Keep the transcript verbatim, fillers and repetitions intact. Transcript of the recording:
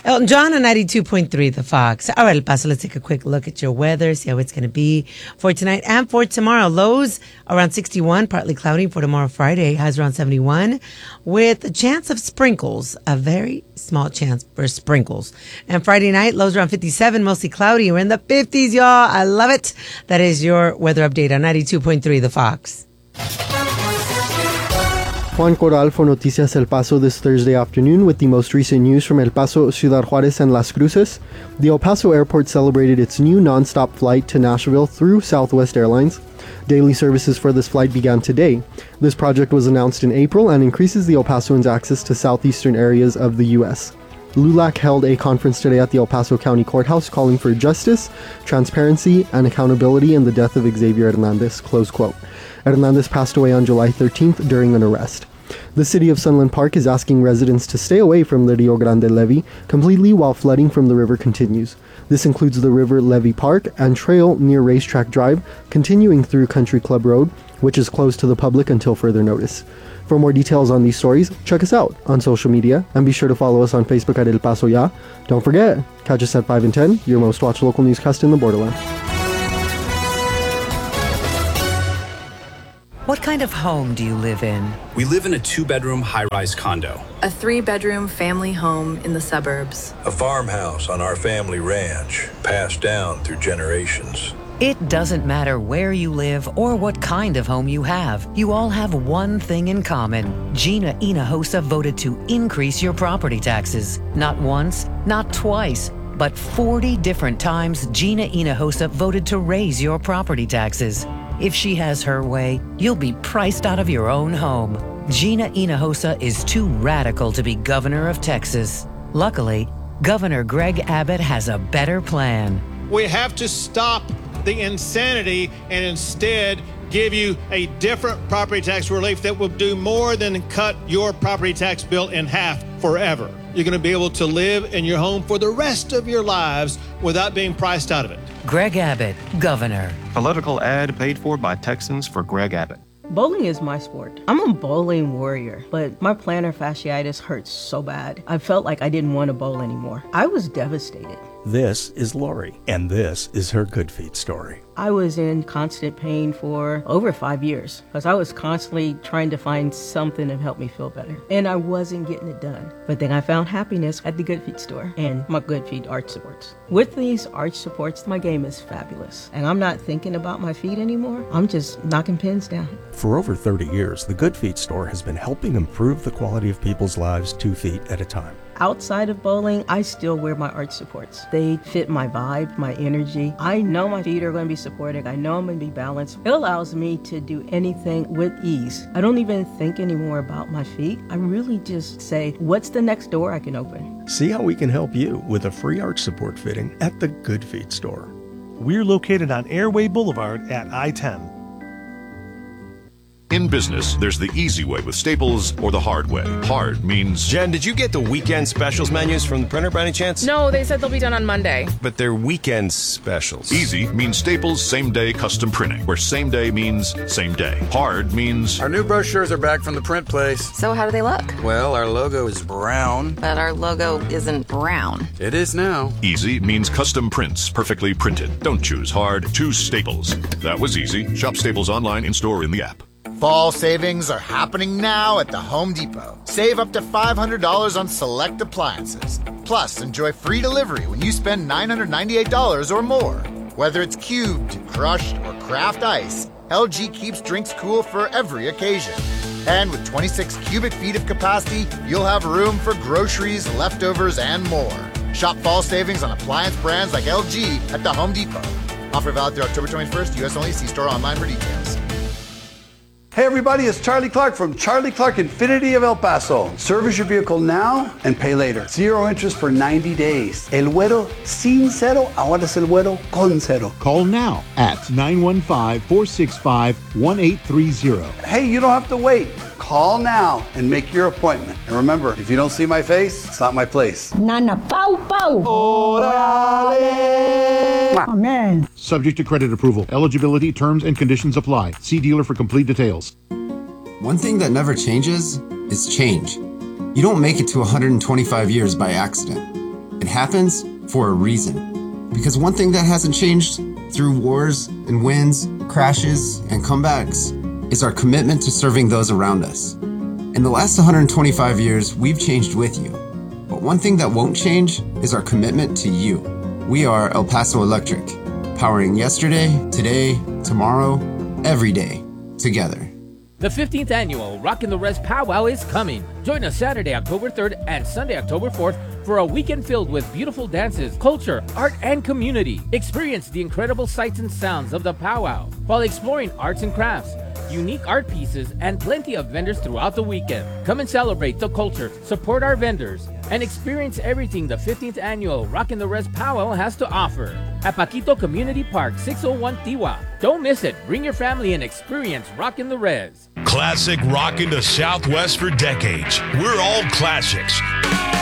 Elton John on ninety-two point three The Fox. All right, El Paso, let's take a quick look at your weather, see how it's going to be for tonight and for tomorrow. Lows around sixty-one, partly cloudy for tomorrow Friday. Highs around seventy-one with a chance of sprinkles, a very small chance for sprinkles. And Friday night, lows around fifty-seven, mostly cloudy. We're in the fifties, y'all. I love it. That is your weather update on ninety-two point three The Fox. Juan Corral for Noticias El Paso this Thursday afternoon with the most recent news from El Paso, Ciudad Juarez, and Las Cruces. The El Paso airport celebrated its new non-stop flight to Nashville through Southwest Airlines. Daily services for this flight began today. This project was announced in April and increases the El Pasoans' access to southeastern areas of the U S. L U L A C held a conference today at the El Paso County Courthouse calling for justice, transparency, and accountability in the death of Xavier Hernandez, close quote. Hernandez passed away on July thirteenth during an arrest. The city of Sunland Park is asking residents to stay away from the Rio Grande levee completely while flooding from the river continues. This includes the River Levee Park and trail near Racetrack Drive, continuing through Country Club Road, which is closed to the public until further notice. For more details on these stories, check us out on social media and be sure to follow us on Facebook at El Paso Ya. Don't forget, catch us at five and ten, your most watched local newscast in the borderland. What kind of home do you live in? We live in a two-bedroom high-rise condo. A three-bedroom family home in the suburbs. A farmhouse on our family ranch, passed down through generations. It doesn't matter where you live or what kind of home you have. You all have one thing in common. Gina Hinojosa voted to increase your property taxes. Not once, not twice, but forty different times Gina Hinojosa voted to raise your property taxes. If she has her way, you'll be priced out of your own home. Gina Hinojosa is too radical to be governor of Texas. Luckily, Governor Greg Abbott has a better plan. We have to stop the insanity and instead give you a different property tax relief that will do more than cut your property tax bill in half forever. You're going to be able to live in your home for the rest of your lives without being priced out of it. Greg Abbott, Governor. Political ad paid for by Texans for Greg Abbott. Bowling is my sport. I'm a bowling warrior, but my plantar fasciitis hurts so bad. I felt like I didn't want to bowl anymore. I was devastated. This is Lori, and this is her Good Feet story. I was in constant pain for over five years because I was constantly trying to find something to help me feel better. And I wasn't getting it done. But then I found happiness at the Good Feet store and my Good Feet arch supports. With these arch supports, my game is fabulous. And I'm not thinking about my feet anymore. I'm just knocking pins down. For over thirty years, the Good Feet store has been helping improve the quality of people's lives two feet at a time. Outside of bowling, I still wear my arch supports. They fit my vibe, my energy. I know my feet are going to be supported. I know I'm going to be balanced. It allows me to do anything with ease. I don't even think anymore about my feet. I really just say, what's the next door I can open? See how we can help you with a free arch support fitting at the Good Feet store. We're located on Airway Boulevard at I ten. In business, there's the easy way with Staples or the hard way. Hard means... Jen, did you get the weekend specials menus from the printer by any chance? No, they said they'll be done on Monday. But they're weekend specials. Easy means Staples same-day custom printing, where same day means same day. Hard means... Our new brochures are back from the print place. So how do they look? Well, our logo is brown. But our logo isn't brown. It is now. Easy means custom prints, perfectly printed. Don't choose hard, choose Staples. That was easy. Shop Staples online, in-store, in the app. Fall savings are happening now at the Home Depot. Save up to five hundred dollars on select appliances. Plus, enjoy free delivery when you spend nine hundred ninety-eight dollars or more. Whether it's cubed, crushed, or craft ice, L G keeps drinks cool for every occasion. And with twenty-six cubic feet of capacity, you'll have room for groceries, leftovers, and more. Shop fall savings on appliance brands like L G at the Home Depot. Offer valid through October twenty-first, U S only. See store online for details. Hey everybody, it's Charlie Clark from Charlie Clark Infinity of El Paso. Service your vehicle now and pay later. Zero interest for ninety days. El Güero sin cero, ahora es el Güero con cero. Call now at nine one five, four six five, one eight three zero. Hey, you don't have to wait. Call now and make your appointment. And remember, if you don't see my face, it's not my place. Nana Pau Pau. Orale. Amen. Subject to credit approval. Eligibility, terms, and conditions apply. See dealer for complete details. One thing that never changes is change. You don't make it to one hundred twenty-five years by accident. It happens for a reason. Because one thing that hasn't changed through wars and wins, crashes and comebacks is our commitment to serving those around us. In the last one hundred twenty-five years, we've changed with you. But one thing that won't change is our commitment to you. We are El Paso Electric, powering yesterday, today, tomorrow, every day, together. The fifteenth annual Rockin' the Res Powwow is coming. Join us Saturday, October third and Sunday, October fourth for a weekend filled with beautiful dances, culture, art, and community. Experience the incredible sights and sounds of the powwow while exploring arts and crafts, unique art pieces, and plenty of vendors throughout the weekend. Come and celebrate the culture, support our vendors, and experience everything the fifteenth annual Rockin' the Res Powwow has to offer at Paquito Community Park, six oh one Tiwa. Don't miss it. Bring your family and experience Rockin' the Res. Classic rockin' the Southwest for decades. We're all classics.